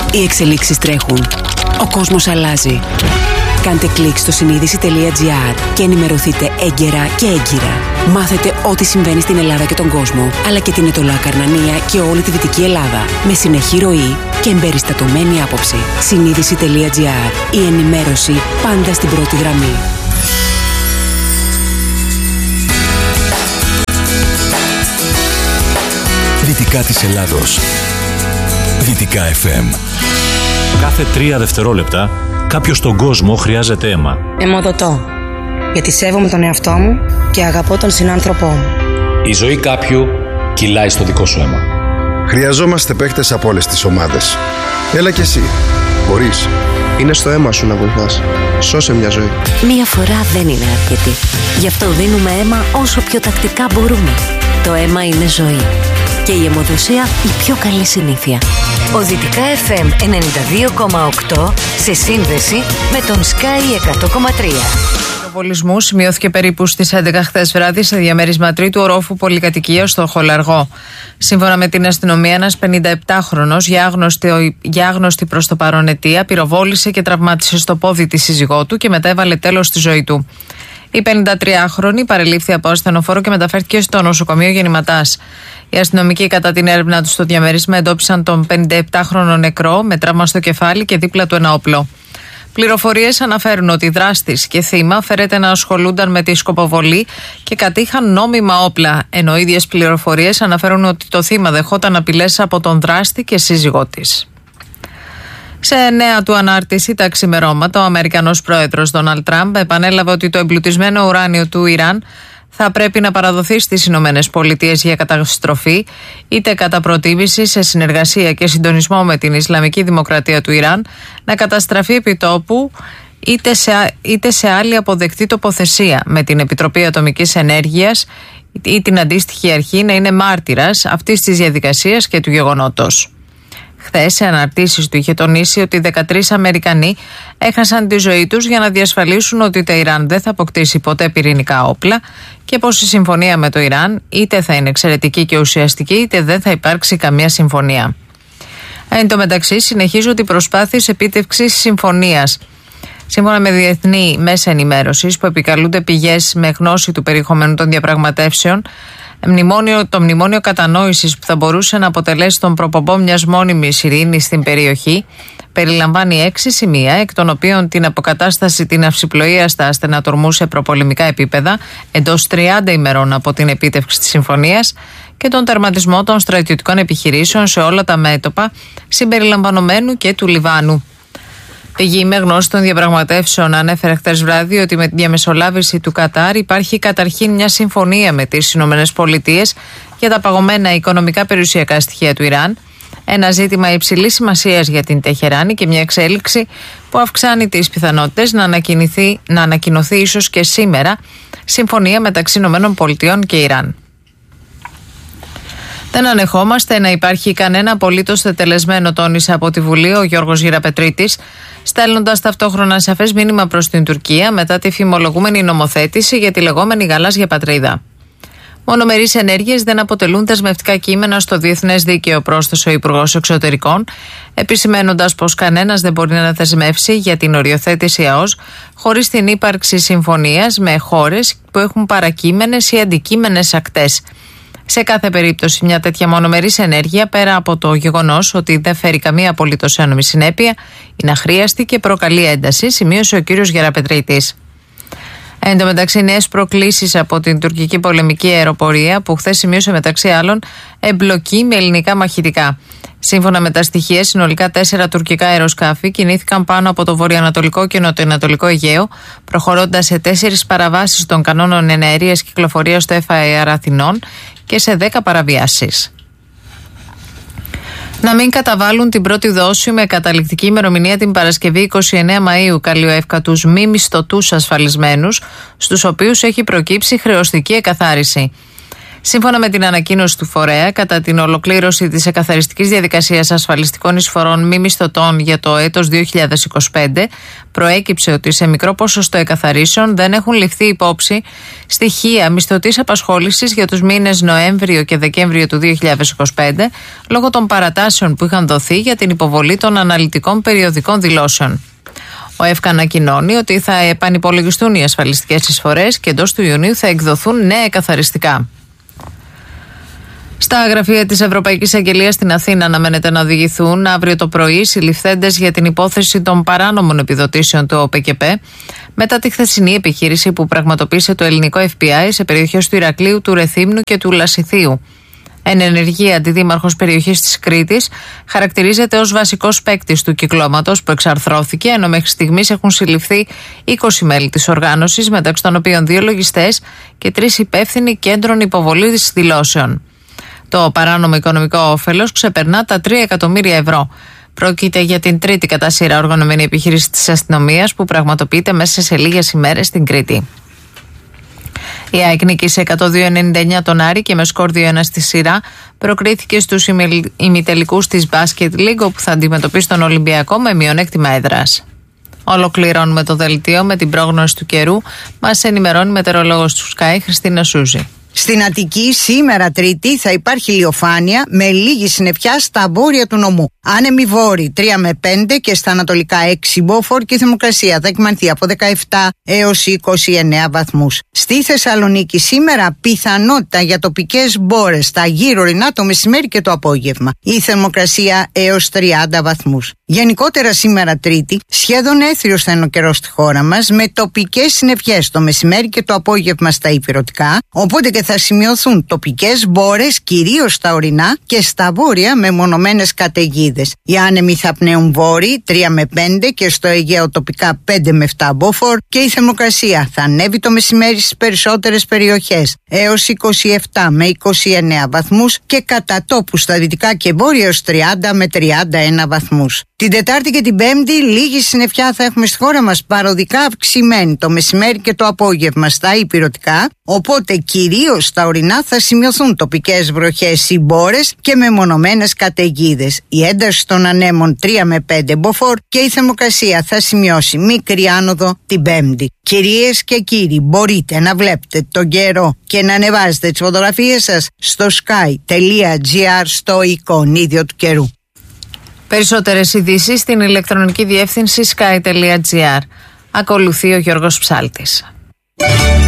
Οι εξελίξεις τρέχουν. Ο κόσμος αλλάζει. Κάντε κλικ στο συνείδηση.gr και ενημερωθείτε έγκαιρα και έγκυρα. Μάθετε ό,τι συμβαίνει στην Ελλάδα και τον κόσμο, αλλά και την Ετωλά Καρνανία και όλη τη Δυτική Ελλάδα. Με συνεχή ροή και εμπεριστατωμένη άποψη. Συνείδηση.gr. Η ενημέρωση πάντα στην πρώτη γραμμή. Δυτικά της Ελλάδος. Δυτικά FM. Κάθε 3 δευτερόλεπτα κάποιος στον κόσμο χρειάζεται αίμα. Αιμοδοτώ, γιατί σέβομαι τον εαυτό μου και αγαπώ τον συνάνθρωπό μου. Η ζωή κάποιου κυλάει στο δικό σου αίμα. Χρειαζόμαστε παίχτες από όλες τις ομάδες. Έλα κι εσύ. Μπορείς. Είναι στο αίμα σου να βοηθάς. Σώσε μια ζωή. Μία φορά δεν είναι αρκετή. Γι' αυτό δίνουμε αίμα όσο πιο τακτικά μπορούμε. Το αίμα είναι ζωή. Και η αιμοδοσία η πιο καλή συνήθεια. Ο Δυτικά FM 92,8 σε σύνδεση με τον Sky 100,3. Πυροβολισμού σημειώθηκε περίπου στις 11 χθες βράδυ σε διαμέρισμα τρίτου ορόφου πολυκατοικίας στο Χολαργό. Σύμφωνα με την αστυνομία, ένας 57χρονος για άγνωστη προς το παρόν αιτία πυροβόλησε και τραυμάτισε στο πόδι τη σύζυγό του και μετά έβαλε τέλος στη ζωή του. Η 53χρονη παρελήφθη από ασθενοφόρο και μεταφέρθηκε στο νοσοκομείο Γεννηματάς. Οι αστυνομικοί, κατά την έρευνα του στο διαμέρισμα, εντόπισαν τον 57χρονο νεκρό με τραύμα στο κεφάλι και δίπλα του ένα όπλο. Πληροφορίες αναφέρουν ότι δράστης και θύμα φέρεται να ασχολούνταν με τη σκοποβολή και κατήχαν νόμιμα όπλα, ενώ ίδιες πληροφορίες αναφέρουν ότι το θύμα δεχόταν απειλές από τον δράστη και σύζυγό της. Σε νέα του ανάρτηση τα ξημερώματα, ο Αμερικανός πρόεδρος Ντόναλντ Τραμπ επανέλαβε ότι το εμπλουτισμένο ουράνιο του Ιράν θα πρέπει να παραδοθεί στις Ηνωμένες Πολιτείες για καταστροφή, είτε κατά προτίμηση σε συνεργασία και συντονισμό με την Ισλαμική Δημοκρατία του Ιράν, να καταστραφεί επί τόπου είτε σε άλλη αποδεκτή τοποθεσία, με την Επιτροπή Ατομικής Ενέργειας ή την αντίστοιχη αρχή να είναι μάρτυρας αυτής της διαδικασίας και του γεγονότος. Χθες, σε αναρτήσεις του, είχε τονίσει ότι 13 Αμερικανοί έχασαν τη ζωή τους για να διασφαλίσουν ότι το Ιράν δεν θα αποκτήσει ποτέ πυρηνικά όπλα και πως η συμφωνία με το Ιράν είτε θα είναι εξαιρετική και ουσιαστική, είτε δεν θα υπάρξει καμία συμφωνία. Εν τω μεταξύ, συνεχίζουν οι προσπάθειες επίτευξης συμφωνίας. Σύμφωνα με διεθνή μέσα ενημέρωσης που επικαλούνται πηγές με γνώση του περιεχομένου των διαπραγματεύσεων, το μνημόνιο κατανόησης που θα μπορούσε να αποτελέσει τον προπομπό μιας μόνιμης ειρήνης στην περιοχή περιλαμβάνει 6 σημεία, εκ των οποίων την αποκατάσταση την αυσιπλοεία στα ασθενατορμού σε προπολεμικά επίπεδα εντός 30 ημερών από την επίτευξη της συμφωνίας και τον τερματισμό των στρατιωτικών επιχειρήσεων σε όλα τα μέτωπα συμπεριλαμβανομένου και του Λιβάνου. Πηγή με γνώση των διαπραγματεύσεων ανέφερε χθες βράδυ ότι με τη διαμεσολάβηση του Κατάρ υπάρχει καταρχήν μια συμφωνία με τις Ηνωμένες Πολιτείες για τα παγωμένα οικονομικά περιουσιακά στοιχεία του Ιράν, ένα ζήτημα υψηλής σημασίας για την Τεχεράνη και μια εξέλιξη που αυξάνει τις πιθανότητες να ανακοινωθεί ίσως και σήμερα συμφωνία μεταξύ Ηνωμένων Πολιτειών και Ιράν. Δεν ανεχόμαστε να υπάρχει κανένα απολύτως τετελεσμένο, τόνισε από τη Βουλή ο Γιώργος Γεραπετρίτης, στέλνοντας ταυτόχρονα σαφές μήνυμα προς την Τουρκία μετά τη φημολογούμενη νομοθέτηση για τη λεγόμενη γαλάζια πατρίδα. Μονομερείς ενέργειες δεν αποτελούν δεσμευτικά κείμενα στο διεθνές δίκαιο, πρόσθεσε ο Υπουργός Εξωτερικών, επισημαίνοντας πως κανένας δεν μπορεί να δεσμεύσει για την οριοθέτηση ΑΟΣ χωρίς την ύπαρξη συμφωνίας με χώρες που έχουν παρακείμενες ή αντικείμενες ακτές. Σε κάθε περίπτωση, μια τέτοια μονομερής ενέργεια, πέρα από το γεγονός ότι δεν φέρει καμία απολύτως ένομη συνέπεια, είναι αχρίαστη και προκαλεί ένταση, σημείωσε ο κύριος Γεραπετρίτης. Εν τω μεταξύ, νέες προκλήσεις από την τουρκική πολεμική αεροπορία, που χθες σημείωσε μεταξύ άλλων εμπλοκή με ελληνικά μαχητικά. Σύμφωνα με τα στοιχεία, συνολικά 4 τουρκικά αεροσκάφη κινήθηκαν πάνω από το βορειοανατολικό και νοτιοανατολικό Αιγαίο, προχωρώντας σε 4 παραβάσεις των κανόνων εναερίας κυκλοφορίας στο FAR Αθηνών και σε 10 παραβιάσεις. Να μην καταβάλουν την πρώτη δόση με καταληκτική ημερομηνία την Παρασκευή 29 Μαΐου, καλεί ο ΕΦΚΑ τους μη μισθωτούς ασφαλισμένους, στους οποίους έχει προκύψει χρεωστική εκαθάριση. Σύμφωνα με την ανακοίνωση του φορέα, κατά την ολοκλήρωση της εκαθαριστικής διαδικασίας ασφαλιστικών εισφορών μη μισθωτών για το έτος 2025, προέκυψε ότι σε μικρό ποσοστό εκαθαρίσεων δεν έχουν ληφθεί υπόψη στοιχεία μισθωτής απασχόλησης για τους μήνες Νοέμβριο και Δεκέμβριο του 2025, λόγω των παρατάσεων που είχαν δοθεί για την υποβολή των αναλυτικών περιοδικών δηλώσεων. Ο ΕΦΚΑ ανακοινώνει ότι θα επανυπολογιστούν οι ασφαλιστικές εισφορές και εντός του Ιουνίου θα εκδοθούν νέα εκαθαριστικά. Στα γραφεία της Ευρωπαϊκής Αγγελίας στην Αθήνα αναμένεται να οδηγηθούν αύριο το πρωί οι συλληφθέντες για την υπόθεση των παράνομων επιδοτήσεων του ΟΠΚΠ μετά τη χθεσινή επιχείρηση που πραγματοποίησε το ελληνικό FBI σε περιοχές του Ηρακλείου, του Ρεθύμνου και του Λασιθίου. Εν ενεργεία αντιδήμαρχος περιοχής της Κρήτης χαρακτηρίζεται ως βασικός παίκτης του κυκλώματος που εξαρθρώθηκε, ενώ μέχρι στιγμής έχουν συλληφθεί 20 μέλη της οργάνωσης, μεταξύ των οποίων 2 λογιστές και 3 υπεύθυνοι κέντρων υποβολής δηλώσεων. Το παράνομο οικονομικό όφελος ξεπερνά τα 3 εκατομμύρια ευρώ. Πρόκειται για την τρίτη κατά σειρά οργανωμένη επιχείρηση της αστυνομίας που πραγματοποιείται μέσα σε λίγες ημέρες στην Κρήτη. Η ΑΕΚ νίκησε 102-99 τον Άρη και με σκορ 2-1 στη σειρά προκρίθηκε στους ημιτελικούς της Basket League, όπου θα αντιμετωπίσει τον Ολυμπιακό με μειονέκτημα έδρας. Ολοκληρώνουμε το δελτίο με την πρόγνωση του καιρού. Μας ενημερώνει μετεωρολόγος του Sky, Χριστίνα Σούζη. Στην Αττική σήμερα Τρίτη θα υπάρχει ηλιοφάνεια με λίγη συννεφιά στα βόρεια του νομού. Άνεμοι βόρειοι 3 με 5 και στα ανατολικά 6 μποφόρ και η θερμοκρασία θα κυμανθεί από 17 έως 29 βαθμούς. Στη Θεσσαλονίκη σήμερα πιθανότητα για τοπικές μπόρες στα γύρω ορεινά το μεσημέρι και το απόγευμα. Η θερμοκρασία έως 30 βαθμούς. Γενικότερα σήμερα Τρίτη σχεδόν έθριος θα είναι ο καιρός στη χώρα μας με τοπικές συννεφιές το μεσημέρι και το απόγευμα στα ηπειρωτικά, οπότε και θα σημειωθούν τοπικές μπόρες κυρίως στα ορεινά και στα βόρεια με μονομένες καταιγίδες. Οι άνεμοι θα πνέουν βόρειοι 3 με 5 και στο Αιγαίο τοπικά 5 με 7 μποφόρ και η θερμοκρασία θα ανέβει το μεσημέρι στις περισσότερες περιοχές έως 27 με 29 βαθμούς και κατά τόπου στα δυτικά και βόρεια έως 30 με 31 βαθμούς. Την Τετάρτη και την Πέμπτη λίγη συννεφιά θα έχουμε στη χώρα μας, παροδικά αυξημένη το μεσημέρι και το απόγευμα στα ηπειρωτικά, οπότε κυρίως στα ορεινά θα σημειωθούν τοπικές βροχές ή μπόρες και μεμονωμένες καταιγίδες. Η ένταση των ανέμων 3 με 5 μποφόρ και η θερμοκρασία θα σημειώσει μικρή άνοδο την Πέμπτη. Κυρίες και κύριοι, μπορείτε να βλέπετε τον καιρό και να ανεβάζετε τις φωτογραφίες σας στο sky.gr στο εικονίδιο του καιρού. Περισσότερες ειδήσεις στην ηλεκτρονική διεύθυνση sky.gr. Ακολουθεί ο Γιώργος Ψάλτης.